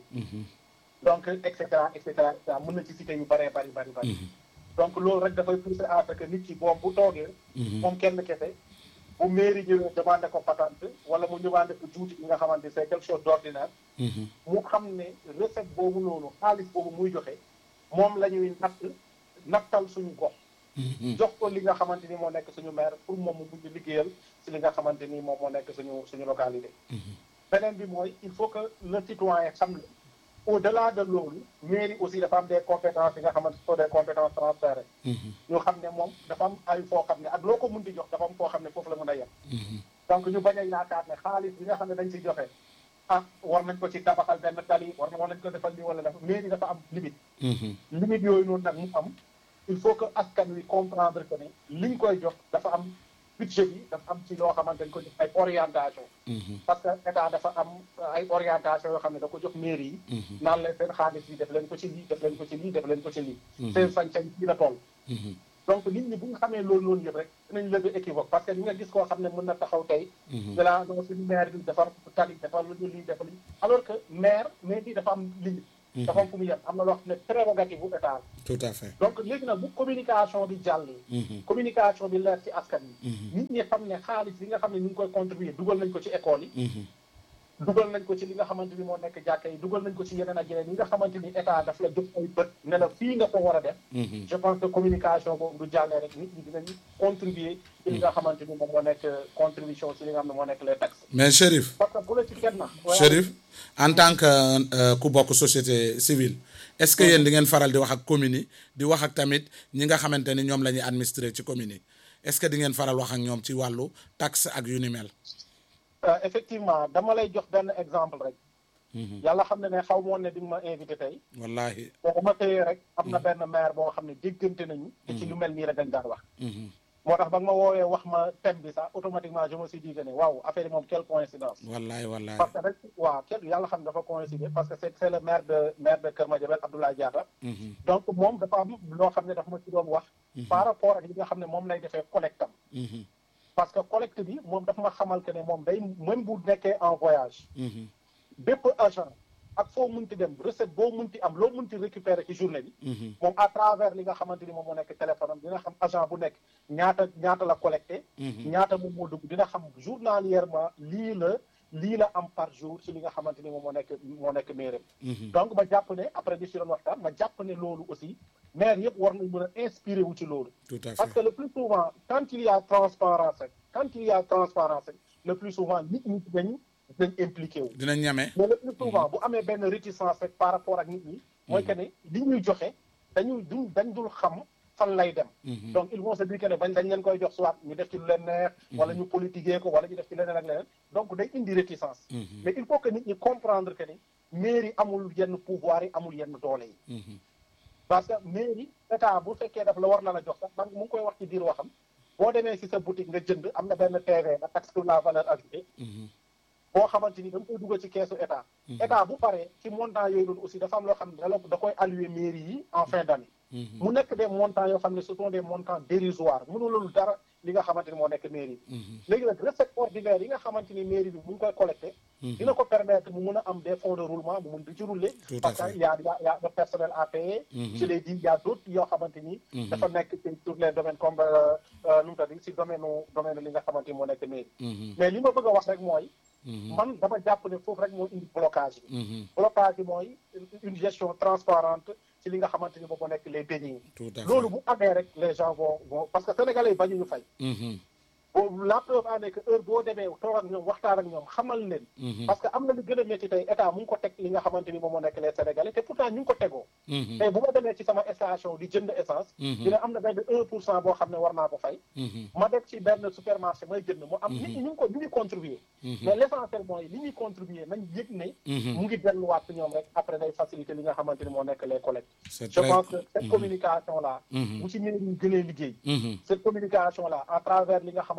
donc et cetera et cetera et cetera mën na ci cité yu bëree bëri bëri bëri. donc loolu rek dafay pousser à ce que nit ki boobu bu toogee. moom kenn kese bu mairie ñëwee demandé ko patente wala mu demandé ko juuti yi nga xamante c'est quelque chose d'ordinaire. mu xam ne recette boobu noonu xaalis boobu muy joxe moom la ñuy natt nattal suñu gox. jox ko li nga xamante ni moo nekk suñu maire pour moom mu mujj liggéeyal si li nga xamante ni moom moo nekk suñu suñu localité. beneen bi mooy il faut que le citoyen xam ne au-delà de loolu mairie aussi dafa am des compétences yi nga xamante ne sont des compétences transférées. ñu xam ne moom dafa am ay foo xam ne ak loo ko mën di jox dafa am foo xam ne foofu la mën a yem. donc ñu bañ a yaakaar ne xaalis bi nga xam ne dañ si joxe ah war nañ ko ci tabaxal benn tali war na war nañ ko defal lii wala dafa mairie dafa am limite. limite yooyu noonu nag mu am il faut que askan wi comprendre que ne liñ koy jox dafa am budget bi dafa am ci loo xamante dañ ko jox ay orientation parce que état dafa am ay orientation yoo xam ne da ko jox mairie yi naan leen seen xaalis bi def leen ko ci lii def leen ko ci lii def leen ko ci lii seen sañ-sañ fii la toll donc nit ñi bu nga xamee loolu noonu yëpp rek dinañ lever équivoque parce que li nga gis koo xam ne mën na taxaw tey de la non suñu maire bi defar tali defar lu ñu lii defar lii alors que maire maire bi dafa am limite dafa am fu mu yem am na loo xam ne prérogative bu état tout à fait donc léegi nag bu communication bi jàllee communication bi leer ci askan yi nit ñi xam ne xaalis li nga xam ne ñu ngi koy contribuer dugal nañ ko ci école yi dugal nañ ko ci li nga xamante ni moo nekk jàkka yi dugal nañ ko ci yeneen ak yeneen yi nga xamante ni état daf la jox ay bët ne la fii nga ko war a def je pense que communication boobu du jàllee rek nit ñi dinañ contribuer ci li nga xamante ni moom moo nekk contribution ci li nga xam ne moo nekk les taxes mais Chérif parce que bu la ci kenn na Chérif en tant que ku bokk société civile est-ce que yéen di ngeen faral di wax ak communes yi di wax ak tamit ñi nga xamante ni ñoom la ñuy administrer ci communes yi est-ce que di ngeen faral wax ak ñoom ci wàllu taxe ak yu ni mel effectivement dama lay jox benn exemple rek yàlla xam ne ne xaw moon ne di nga ma invité tey wallahi boo ma téyee rek am na benn maire boo xam ne déggante nañu te ci lu mel nii rek dañ daan wax moo tax ba nga ma woowee wax ma thème bi sax automatiquement je me suis dit que ne waaw affaire yi moom quelle coïncidence wallahi wallahi parce que rek waaw kenn yàlla xam ne dafa coïncider parce que c'est c'est le maire de maire de Kër Madiabel Abdoulaye Diatta donc moom dafa am loo xam ne dafa ma ci doon wax par rapport ak li nga xam ne moom lay defee collecte am parce que collecte bi moom dafa ma xamal que ne moom day même bu nekkee en voyage bépp agent ak foo munti dem recette boo munti am loo munti récupérer ci journée bi moom à travers li nga xamante ni moom moo nekk téléphone am dina xam agent bu nekk ñaata ñaata la collecté ñaata moom moo dugg dina xam journalièrement lii la lii la am par jour ci li nga xamante ni moom moo nekk moo nekk maire donc ma jàpp ne après di si doon waxtaan ma jàpp ne loolu aussi maire yëpp war nañ mën a inspiré wu ci loolu parce que le plus souvent quand il y a transparence rek quand il y a transparence rek le plus souvent nit ñi dañ dañ impliqué wu dinañ ñame mais le plus souvent bu amee benn réticence rek par rapport ak nit ñi mooy que ne li ñuy joxe dañuy du dañ dul xam fan lay dem donc ils vont se dire que ne bañ dañ leen koy jox soit ñu def ci lu leen neex wala ñu politiquer ko wala ñu def ci leneen ak leneen donc day indi réticence mais il faut que nit ñi comprendre que ni mairie amul yenn pouvoir yi amul yenn doole yi parce que mairie état bu fekkee daf la war na la jox sax man mu ngi koy wax ci biir waxam boo demee si sa boutique nga jënd am na benn T V la taxe sur la valeur ajoutée boo xamante ni da nga koy dugal ci keesu état état bu paree ci montant yooyu noonu aussi dafa am loo xam ne da da koy allouer mairie yi en fin d'année mu nekk des montants yoo xam ne ce sont des montants dérisoires mënulul dara li nga xamante ni moo nekk mairie léegi nag recette ordinaire yi nga xamante ni mairie bi mu ngi koy collecté dina ko permettre mu mun a am des fonds de roulement mu mun di ci rouler parce que y a y a y a le personnel à payer je l'ai dit y a d'autres yoo xamante ni dafa nekk ci sur les domaines comme nu mu tadi si domaine domaine li nga xamante ni moo nekk mairie mais li ma bëgg a wax rek mooy man dama jàpp ne foofu rek moo indi blocage bi blocage bi mooy une gestion transparente ci li nga xamante ni moom moo nekk les deniers loolu bu amee rek les gens vont vont parce que sénégalais yi bañu ñu fay boobu la preuve en est que heure boo demee toog ak ñoom waxtaan ak ñoom xamal leen parce que am na lu gën a métti tey état mu ngi ko teg li nga xamante ni moom moo nekk les sénégalais te pourtant ñu ngi ko tegoo tey bu ma demee ci sama station di jënd essence dina am na benn un pour cent boo xam ne war naa ko fay ma def ci benn supermarché may jënd mu am nit ñi ñu ngi ko ñu ngi contribuer mais l'essentiel mooy li ñuy contribuer nañ yëg ne mu ngi delluwaat ñoom rek après day faciliter li nga xamante ni moo nekk les collectes je pense que cette communication là bu ci ñeneen ñu gënee liggéey cette communication là à travers li nga xamante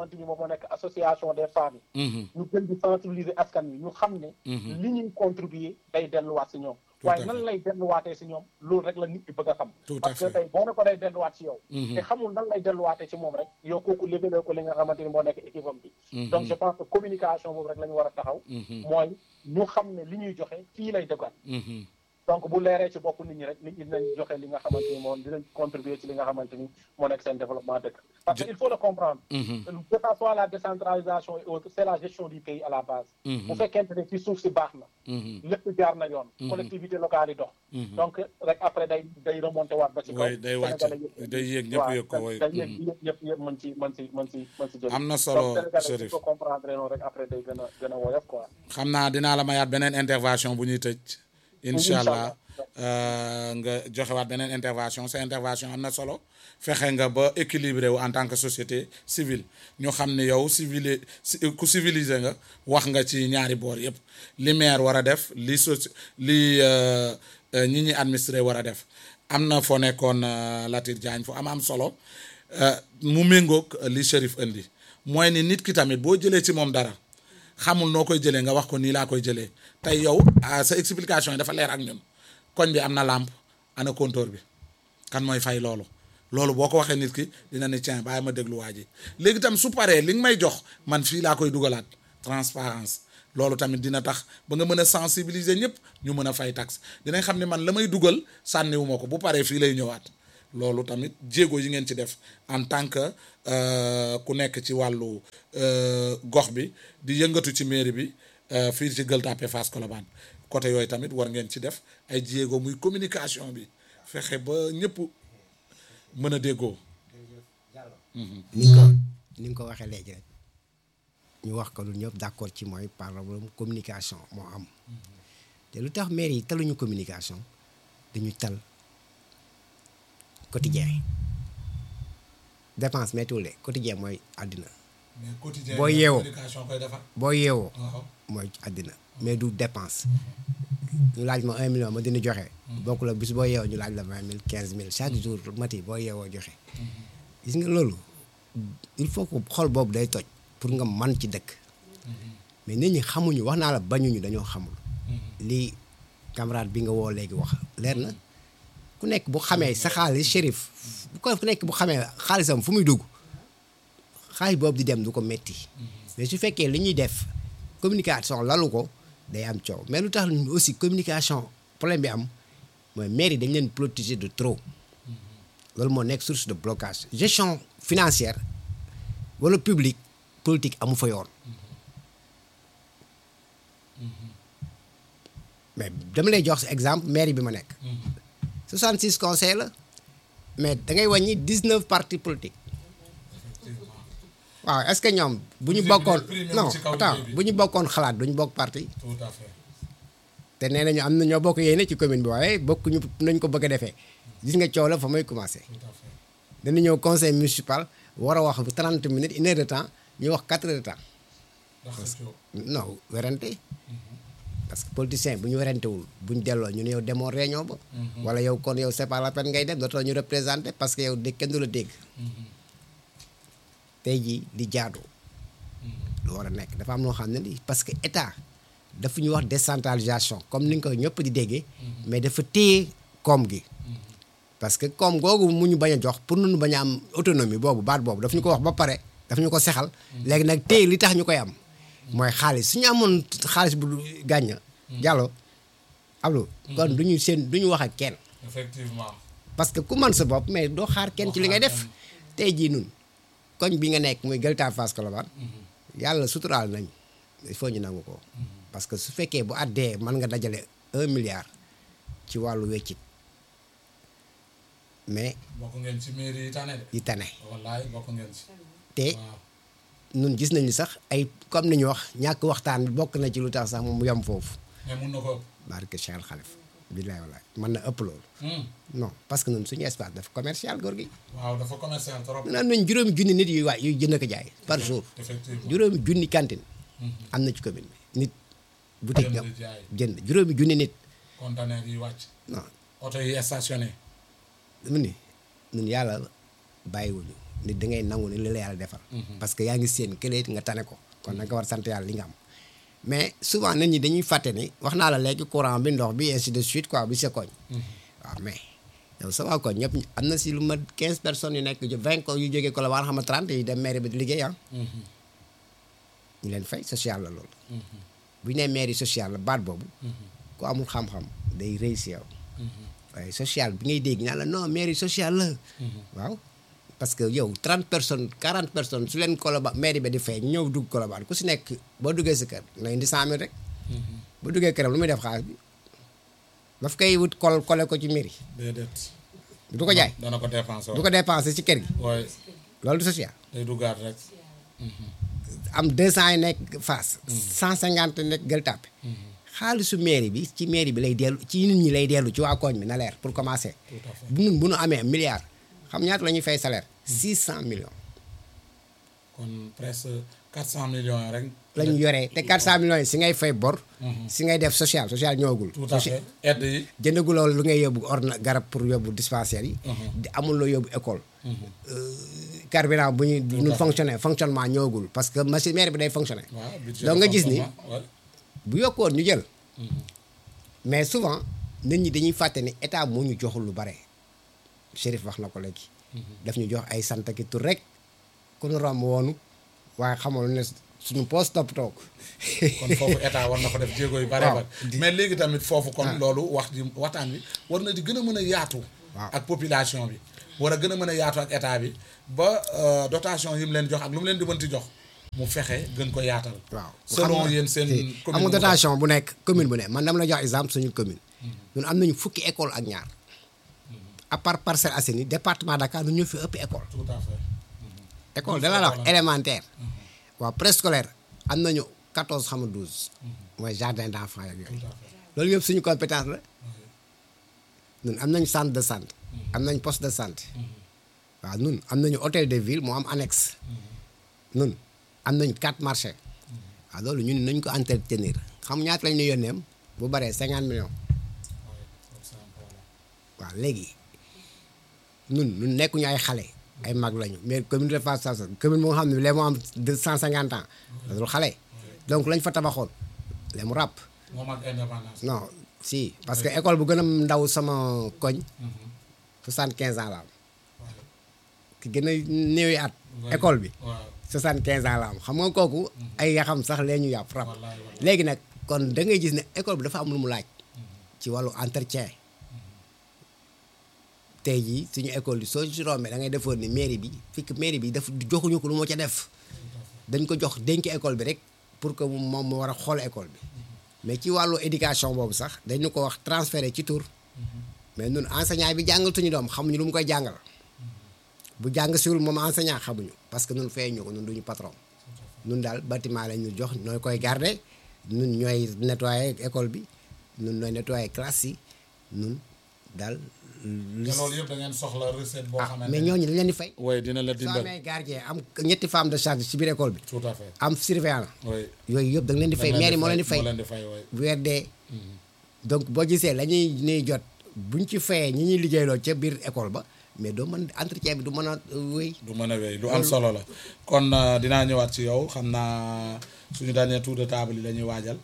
xamante ni moom moo nekk association des femmes yi ñu gën di sensibiliser askan wi ñu xam ne li ñuy contribuer day delluwaat si ñoom waaye nan lay delluwaatee si ñoom loolu rek la nit ñi bëgg a xam parce que tey boo ne ko day delluwaat si yow te xamul nan lay delluwaatee si moom rek yow kooku légalee ko li nga xamante ni moo nekk équipe am bi donc je pense que communication boobu rek la ñu war a taxaw mooy ñu xam ne li ñuy joxe fii lay dëggat donc bu leeree ci bopp nit ñi rek nit ñi dinañ joxe li nga xamante ni moom dinañ contribuer ci li nga xamante ni moo nekk seen développement dëkk parce que il faut le comprendre que ça soit la décentralisation et autres c'est la gestion du pays à la base bu fekkente ne ci suuf si baax na lépp jaar na yoon collectivité locale yi dox donc rek après day day remonté waat ba ci kaw day wàcc day yéeg ñëpp yëg ko way day yéeg yëpp yëpp yëpp mën ci mën ci mën ci mën ci jël am na solo Chérif ko comprendre noonu rek après day gën a gën a woyof quoi xam naa dinaa la mayaat beneen intervention bu ñuy tëj incha allah nga joxewaat beneen intervention sa intervention am na solo fexe nga ba équilibré wu en tant que société civile ñu xam ne yow civilé ku civilisé nga wax nga ci ñaari boor yëpp li maire war a def li soci li ñi ñi administré war a def am na foo nekkoon Latir Diagne fu am am solo mu méngoog li Chérif indi mooy ni nit ki tamit boo jëlee ci moom dara xamul noo koy jëlee nga wax ko nii laa koy jëlee tey yow sa explication yi dafa leer ak ñun koñ bi am na lampe ana compteur bi kan mooy fay loolu loolu boo ko waxee nit ki dina ne tiens bàyyi ma déglu waa ji léegi tam su paree li nga may jox man fii laa koy dugalaat transparence loolu tamit dina tax ba nga mën a sensibiliser ñëpp ñu mën a fay taxe dinañ xam ne man la may dugal sànniwuma ko bu paree fii lay ñëwaat loolu tamit jéego yi ngeen ci def en tant que ku nekk ci wàllu gox bi di yëngatu ci mairie bi fii ci Gueule Tapée Fass Colobane côté yooyu tamit war ngeen ci def ay jéego muy communication bi fexe ba ñëpp mën a déggoo. ni nga ko ni nga ko waxee léegi rek ñu wax ko lu ñëpp d'accord ci mooy par problème communication moo am te lu tax maire yi taluñu communication dañu tal quotidien dépense météo de quotidien mooy àddina. mais quotidien boo yeewoo communication koy defar. boo yeewoo mooy àddina mais du dépense ñu laaj ma un million ma dina joxe. bokk la bis boo yeewoo ñu laaj la vingt mille quinze mille chaque jour mati boo yeewoo joxe. gis nga loolu il faut que xol boobu day toj pour nga man ci dëkk. mais nit ñi xamuñu wax naa la bañuñu dañoo xamul. lii camarade bi nga woo léegi wax leer na ku nekk bu xamee sa xaalis Chérif bu ko ku nekk bu xamee xaalisam fu muy dugg xaalis boobu di dem du ko metti mais su fekkee li ñuy def communication lalu ko day am coow mais lu tax aussi communication problème bi am mooy maire yi dañ leen protéger de trop loolu moo nekk source de blocage gestion financière wala publique politique amu fa yoon mais dama lay jox exemple maire bi ma nekk soixante-six conseils la mais da ngay wàññi dix-neuf partis politiques waaw est-ce que ñoom bu ñu bokkoon non attends bu ñu bokkoon xalaat duñu bokk parti tout à fait. te nee nañu am na ñoo bokk yéene ci commune bi waaye bokkuñu nañ ko bëgg a defee gis nga coow la fa may commencé dana ñëw conseil municipal war a wax trente minutes une heure de temps ñu wax quatre heures de temps non werante parce que politicien bu ñu werantewul bu ñu delloo ñu ne yow demoo réunion ba wala yow kon yow c'est pas la peine ngay dem dootoo ñu représenté parce que yow de kenn du la dégg tey jii di jaadu lu war a nekk dafa am loo xam ne lii parce que état dafa ñu wax décentralisation comme ni nga ko ñëpp di déggee mais dafa téye koom gi parce que koom googu mu ñu bañ a jox pour nu bañ a am autonomie boobu baat boobu daf ñu ko wax ba pare daf ñu ko sexal léegi nag téye li tax ñu koy am mooy xaalis suñu amoon xaalis bu gàñña jàllo ablu kon du ñu seen du ñu wax ak kenn effectivement parce que ku man sa bopp mais doo xaar kenn ci li ngay def tey jii nun koñ bi nga nekk muy Gueule Tapée Fass Colobane yàlla suturaal nañ il faut ñu nangu ko parce que su fekkee bu àddee mën nga dajale un milliard ci wàllu weccit mais bokk ngeen ci mairie yi tane de. yi tane wallaay bokk ngeen ci. te nun gis nañu sax ay comme ni ñu wax ñàkk waxtaan bi bokk na ci lu tax sax moom mu yem foofu mais mun na ko ëpp. barke Cheikh Khalif billaay wallaay mën na ëpp loolu non parce que ñun suñu espace dafa commercial góor gi waaw dafa commercial trop. naan nañ juróomi junni nit yuy waay yuy jënd ko jaay par jour effectivement juróomi junni cantine am na ci commune bi nit boutique nga jënd jaay. jënd juróomi junni nit conteneur yi wàcc. non oto yi stationné. dama ni ñun yàlla bàyyiwuñu nit da ngay nangu ni li la yàlla defal. parce que yaa ngi seen kële nga tane ko kon da nga war sant yàlla li nga am. mais souvent nit ñi dañuy fàtte ni wax naa la léegi courant bi ndox bi ainsi de suite quoi bi sa koñ. waaw mais yow sama koñ ñëpp am na si lu ma quinze personnes yu nekk vingt ko yu jógee Colobane xam nga trente yi dem mairie bi di liggéey ah. ñu leen fay social la loolu. bu ñu nee mairie social la baat boobu. ku amul xam-xam day réussir yow. waaye social bi ngay dégg ñaan la non mairie social la. waaw parce que yow trente personnes quarante personnes su leen Colobane mairie bi di fay ñëw dugg Colobane ku si nekk boo duggee si kër nga indi cent mille rek. boo duggee këram lu muy def xaalis bi daf koy wut kol kole ko ci mairie. déedéet. du ko jaay dana ko dépensé du ko dépensé ci kër gi. waaye loolu du social. day duggaat rek. am deux cent yi nekk Fass. cent cinquante nekk Gueule Tapée. xaalisu mairie bi ci mairie bi lay dellu ci nit ñi lay dellu ci waa koñ bi na leer pour commencer. bu nu bu nu amee milliard xam ñaata la ñuy fay salaire. six cent millions. kon presque quatre cent millions rek. la ñu yoree te quatre cent millions yi si ngay fay bor. si ngay def social social ñëwagul. tout à fait aide yi. jëndaguloo lu ngay yóbbu ordre garab pour yóbbu dispensaire yi. di amul loo yóbbu école. carburant bu ñu nu fonctionner fonctionnement ñëwagul parce que machine mairie bi day fonctionner. donc nga gis ni bu yokkoon ñu jël. mais souvent nit ñi dañuy fàtte ni état moo ñu joxul lu bare. Chérif wax na ko léegi. daf ñu jox ay sant ki tur rek ku ñu romb woonu waaye xamal ne suñu poste topp toog. kon foofu état war na ko def jéego yu bare bare mais léegi tamit foofu kon loolu wax di waxtaan bi war na di gën a mën a yaatu. ak population bi. war a gën a mën a yaatu ak état bi ba dotation yi mu leen jox ak lu mu leen di mënti jox mu fexe gën ko yaatal. waaw selon yéen seen. commune amul dotation bu nekk commune bu ne man dama la jox exemple suñu commune. ñun am nañu fukki école ak ñaar. à part Parcelles Assainies département Dakar ñun ñoo fi ëpp école. tout à fait. école dana la wax élémentaire. waaw préscolaire am nañu quatorze xam nga douze. mooy jardin d' enfants yeeg yooyu. loolu yëpp suñu compétence la. ñun am nañu centre de santé. am nañu poste de santé. waaw ñun am nañu hôtel de ville moo am annexe. ñun am nañu quatre marchés. waaw loolu ñun nañu ko entretenir xam ñaata lañu yónnee bu baree cinquante millions. waaw léegi ñun ñun nekkuñu ay xale. ay mag lañu mais commune de Fass Sassou commune moo xam ne léegi moo am deux cent cinquante ans. loolu xale. donc lañ fa tabaxoon léegi mu ràpp. moom ak indépendance. non si parce que école bu gën a ndaw sama koñ. soixante quinze ans la am. ki gën a néewi at. école bi. soixante quinze ans la am xam nga kooku. ay yaxam sax lee ñu yàpp ràpp. léegi nag kon da ngay gis ne école bi dafa am lu mu laaj. ci wàllu entretien. tey jii suñu école bi soo ci rombee da ngay defoon ni mairie bi fekk mairie bi daf joxuñu ko lu moo ca def dañ ko jox dénk école bi rek pour que moom mu war a xool école bi mais ci wàllu éducation boobu sax dañu ko wax transféré ci tur mais ñun enseignant bi jàngal suñu doom xamuñu lu mu koy jàngal bu jàng siwul moom enseignant xamuñu parce que ñun fay ñu ko ñun duñu patron ñun daal bâtiment la ñu jox ñooy koy garder ñun ñooy nettoyer école bi ñun ñooy nettoyer classe yi ñun daal. te loolu yëpp da ngeen soxla recette boo xamante mais ñooñu dañ leen di fay. oui dina la dimbali soo amee gardien am ñetti femme de charge ci biir école bi. tout à fait am surveillant. oui yooyu yëpp da nga leen di fay mairie moo leen di fay moo leen di fay bu weer dee. donc boo gisee la ñuy ñuy jot buñ ci fayee ñi ñuy liggéeyloo ca biir école ba mais doo mën entretien bi du mën a wéy. du mën a wéy lu am solo la kon dinaa ñëwaat ci yow xam naa suñu dernier tour de table yi la ñuy waajal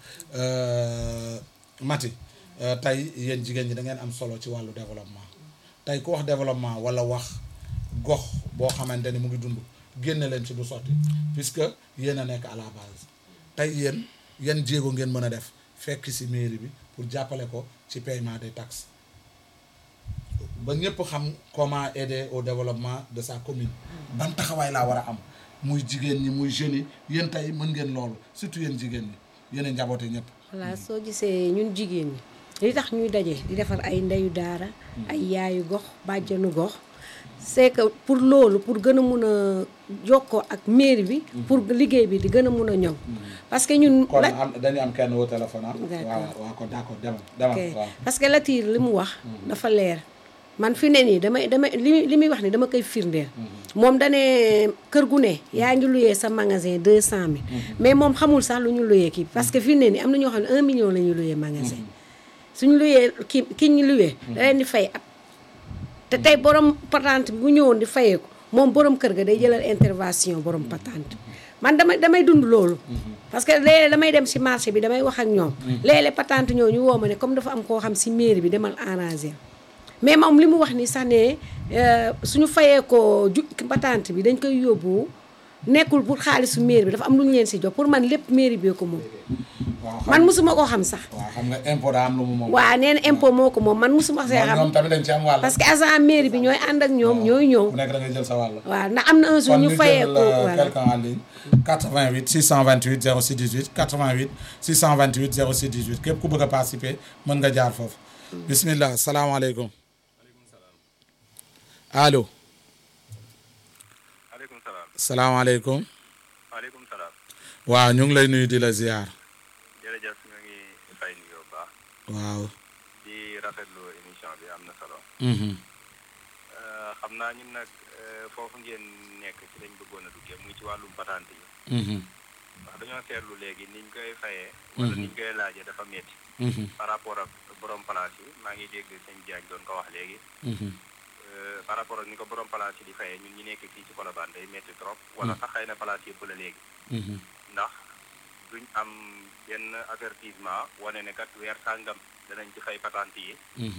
Maty tey yéen jigéen ñi da ngeen am solo ci wàllu développement. tey ku wax développement wala wax gox boo xamante ni mu ngi dund génne leen ci du sotti puisque yéen a nekk à la base tey yéen yan jéego ngeen mën a def fekk ci mairie bi pour jàppale ko ci paiement des taxes ba ñëpp xam comment aider au développement de sa commune ban taxawaay laa war a am muy jigéen ñi muy jeunes yi yéen tey mën ngeen loolu surtout yéen jigéen ñi yéen a njaboote ñëpp. voilà soo gisee ñun jigéen ñi. li tax ñuy daje di defar ay ndeyu daara ay yaayu gox bàjjanu gox c'est que pour loolu pour gën a mun a jokkoo ak mairie bi pour liggéey bi di gën a mun a ñëw parce que ñun kon am dañuy am kenn au téléphone waaw waaw kon d'accord demal demal waaw parce que Latir li mu wax dafa leer man fi ne nii damay damay li li muy wax ni dama koy firndeel moom dane kër gu ne yaa ngi luyee sa magasin deux cent mille mais moom xamul sax lu ñu luyee kii parce que fi ne nii am na ñoo xam ne un million la ñuy luyee magasin suñu luyee ki ki ñu luyee da leen di fay at te tey borom patente bi bu ñëwoon di fayee ko moom borom kër ga day jëlal intervention borom patente man damay damay dund loolu parce que léeg-léeg damay dem si marché bi damay wax ak ñoom léeg-léeg patente ñoo ñu woo ma ne comme dafa am koo xam si mairie bi demal arranger mais moom li mu wax ni sax ne suñu fayee ko ju patente bi dañ koy yóbbu nekkul pour xaalisu mairie bi dafa am lu ñu leen si jox pour man lépp mairie bi ko moom man musuma koo xam sax waaw xam nga impôt daa am lu mu moom waaw nee na impôt moo ko moom man musuma see xam ñoom tamit dañ ci am wàll parce que agent mairie bi ñooy ànd ak ñoom ñooy ñëw ku nekk da ngay jël sa wàll waaw ndax am na un jour ñu fayee ko voilà quelqu'un en ligne quatre-vingt-huit six cent vingt-huit zéro six dix-huit quatre-vingt-huit six cent vingt-huit zéro six dix-huit képp ku bëgg a participer mën nga jaar foofu bismillah salaamaaleykum allo maaleykum salaam. salaamaaleykum. maaleykum salaam. waaw ñu ngi lay nuyu di la ziar. jërëjëf ñu ngi fay nuyoo bu baax. waaw. di rafetlu émission bi am na solo. xam naa ñun nag foofu ngeen nekk ci lañ bëggoon a duggee muy ci wàllum patente yi. ndax dañoo seetlu léegi niñ koy fayee. wala niñ koy laajee dafa métti. par rapport ak borom place yi maa ngi dégg sëñ Diagne doon ko wax léegi. par rapport ak ni ko borom place yi di fayee ñun ñu nekk fii ci Colobane day métti trop. wala sax xëy na place yëpp la léegi. ndax duñ am benn avertissement wane ne kat weer sàngam danañ ci fay patente yi.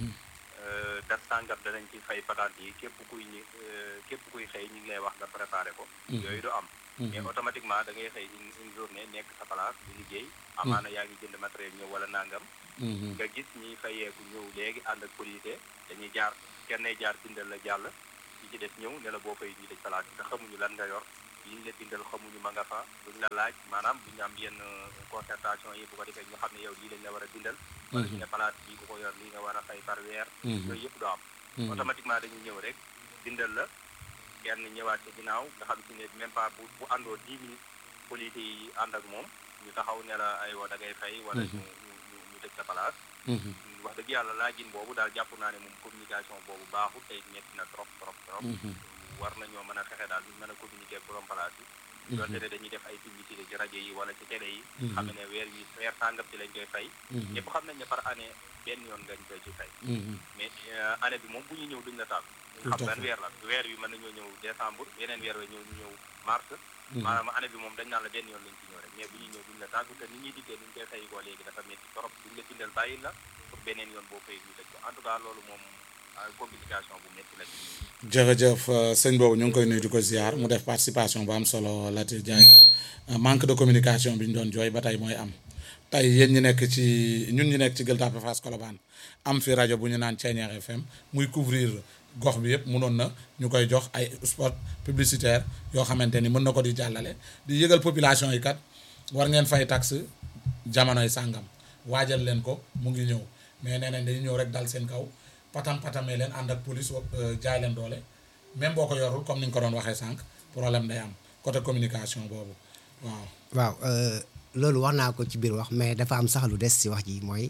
dat sàngam danañ ci fay patente yi képp kuy ñi képp kuy xëy ñu ngi lay wax nga préparé ko. yooyu du am. mais automatiquement da ngay xëy une une journée nekk sa place di liggéey. amaana yaa ngi jënd matériel ñëw wala nangam. nga gis ñi fayeeku ñëw léegi ànd ak policier dañuy jaar kenn jaar bindal la jàll ci ci des ñëw ne la boo fay ñu tëj place bi te xamuñu lan nga yor liñ la bindal xamuñu ma nga fa duñ la laaj maanaam duñu am yenn concertation yi bu ko defee ñu xam ne yow lii lañ la war a bindal wala ñu ne place bii ku ko yor lii nga war a fay par weer yooyu yëpp doo am automatiquement dañuy ñëw rek bindal la kenn ñëwaat ci ginnaaw nga xam si ne même pas bu bu àndoo dix minutes police yi ànd ak moom ñu taxaw ne la ay wa da ngay fay wala ñu ñu tëj sa place wax dëgg yàlla laajin boobu daal jàpp naa ne moom communication boobu baaxul tey metti na trop trop trop war nañoo mën a fexe daal ñu mën a communiquer ak borom place yi donte ne dañuy def ay publicité ci rajo yi wala ci télé yi xam ne weer wi weer sàngam ci lañ koy fay ñëpp xam nañ ne par année benn yoon ngañ koy ci fay mais année bi moom bu ñu ñëw duñ la tàgg ñu xam ban weer la weer wi mën nañoo ñëw décembre yeneen weer wa ñëw ñu ñëw mars maanaam année bi moom dañ naan la benn yoon lañ ci ñëw rek mais bu ñuy ñëw duñ la tàgg te ni ñuy diggee ni ñu koy fay koo léegi dafa métti trop duñ la bindal bàyyi la pour beneen yoon boo fay ñu tëj ko en tout cas loolu moom communication bu métti la jërëjëf sëñ boobu ñu ngi koy nuyu di ko ziar mu def participation bu am solo Latir Diagne manque de communication bi ñu doon jooy ba tey mooy am tey yéen ñi nekk ci ñun ñi nekk ci Gueule Tapée Fass Colobane am fi rajo bu ñu naan Thiéniere F M muy couvrir gox bi yëpp mënoon na ñu koy jox ay spot publicitaire yoo xamante ni mën na ko di jàllale di yëgal population yi kat war ngeen fay taxe jamonoy sàngam waajal leen ko mu ngi ñëw mais nee nañ dañuy ñëw rek dal seen kaw patam patamee leen ànd ak police jaay leen doole même boo ko yorul comme ni nga ko doon waxee sànq problème day am côté communication boobu waaw. waaw loolu wax naa ko ci biir wax mais dafa am sax lu des ci wax ji mooy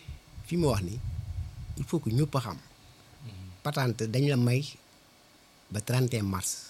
fi mu wax ni il faut que ñëpp a xam patente dañ la may ba trente et un mars.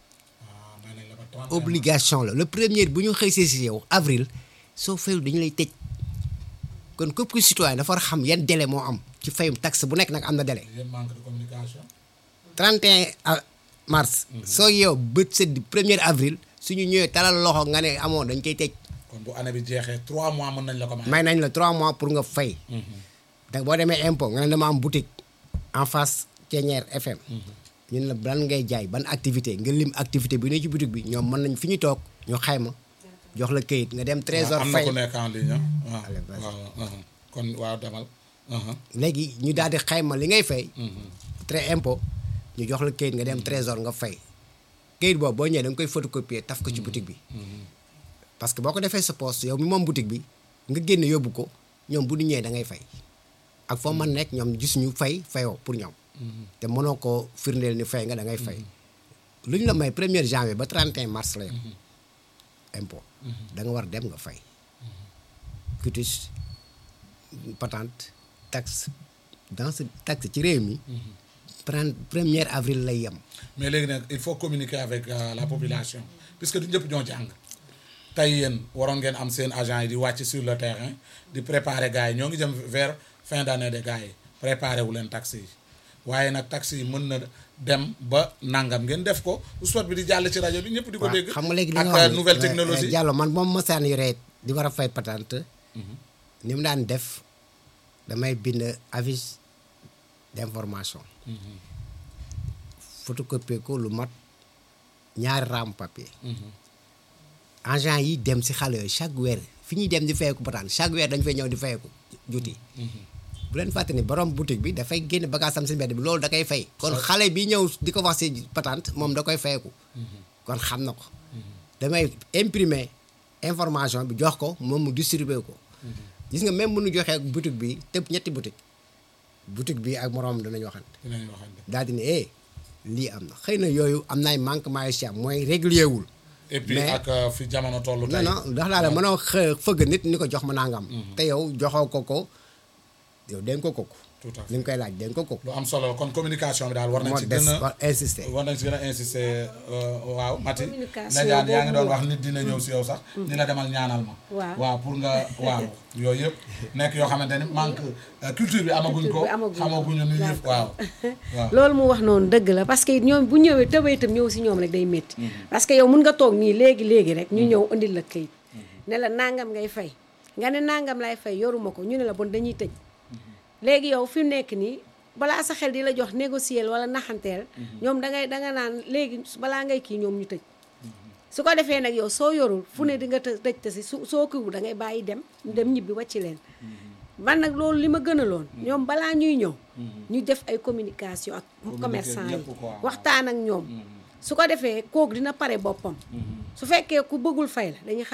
obligation la le premier bu ñu xëy si yow avril soo fayul dañu lay tëj kon képp ku citoyen dafa war a xam yan délai moo am ci fayum taxe bu nekk nag am na délai. manque de communication. trente et un mars. soo yow bët sedd premier avril suñu ñëwee talal loxo nga ne amoo dañ koy tëj. kon bu année bi jeexee trois mois mën nañ la ko may. may nañ la trois mois pour nga fay. da boo demee impôt nga ne dama am boutique en face Thiéniere F M. ñun la ban ngay jaay ban activité nga lim activité bi ne ci boutique bi ñoom mën nañ fi ñu toog ñu xayma jox la këyit nga dem trésor fay am na ku nekk en ligne waaw waaw kon waaw demal. léegi ñu daal di xayma li ngay fay. très impôt ñu jox la këyit nga dem trésor nga fay këyit boobu boo ñëwee da nga koy photocopier taf ko ci boutique bi. parce que boo ko defee sa poste yow mi moom boutique bi nga génne yóbbu ko ñoom bu ñu ñëwee da ngay fay ak foo mën nekk ñoom gis ñu fay fayoo pour ñoom. te mënoo ko firndeel ni fay nga da ngay fay. lu ñu la may premier janvier ba trente et un mars la yem. impôt da nga war dem nga fay. quitus patente taxe dans ce taxe ci réew mi. prendre premier avril lay yem. mais léegi nag il faut communiquer avec euh, la population puisque du ñëpp ñoo jàng tey yéen waroon ngeen am seen agent yi di wàcc sur le terrain di préparer gars yi ñoo ngi jëm vers fin d'année de gars yi préparer wu leen taxe yi waaye nag taxi yi mën na dem ba nangam ngeen def ko spot bi di jàll ci rajo bi ñëpp di ko dégg. xam nga léegi li nga ak wax nouvelle technologie. Diallo man moom mosaan yore di war a fay patente. ni mu daan def damay bind avis d'information. photocopier ko lu mat ñaari raam papier. agent yi dem si xale yooyu chaque weer fi ñuy dem di fayeeku patente chaque weer dañu fay ñëw di fayeeku juuti. bu leen fàtte ni borom boutique bi dafay génn bagage am si mbedd bi loolu da koy fay. kon xale bi ñëw di ko wax si patente moom da koy fayeeku. kon xam na ko. damay imprimer information bi jox ko moom mu distribuer ko. gis nga même bu ñu joxee boutique bi tëb ñetti boutique boutique bi ak moroom danañ waxante. dinañ waxante daal di ne eh lii am na xëy na yooyu am na ay manquement yu si am mooy régulier wul. et puis ak fi jamono tollu tey. non non ndax daal mënoo xë fëgg nit ni ko jox ma nangam. te yow joxoo ko ko yow dénk ko ko. tout à fait li nga koy laaj dénk ko ko. lu am solo kon communication bi daal war nañ moo ci des gën a war insister. war nañ ci gën a insister waaw Mati. Communication Nadiane yaa ngi doon boobu wax nit dina ñëw si yow sax. ni la demal ñaanal ma. waaw waaw pour nga waaw yooyu yëpp nekk yoo xamante ni manque culture bi amaguñ ko. Culture bi amaguñ ko. xamaguñu ni ñëpp waaw. waaw loolu mu wax noonu dëgg la parce que ñoom bu ñëwee tëbay itam ñëw si ñoom rek day métti. parce que yow mun nga toog nii léegi léegi rek ñu ñëw indil la këyit. ne la nangam ngay fay nga ne nangam lay fay yoruma ko ñu ne la bon dañuy tëj. léegi yow fi mu nekk nii balaa sa xel di la jox négocier wala naxanteel. ñoom da ngay da nga naan léegi balaa ngay kii ñoom ñu tëj. su ko defee nag yow soo yorul fu ne di nga të tëj te si su soo kiiwul da ngay bàyyi dem dem ñibbi wàcc leen. man nag loolu li ma gënaloon ñoom balaa ñuy ñëw. ñu def ay communication ak commerçant yi waxtaan ak ñoom. su ko defee kooku dina pare boppam. su fekkee ku bëggul fay la dañuy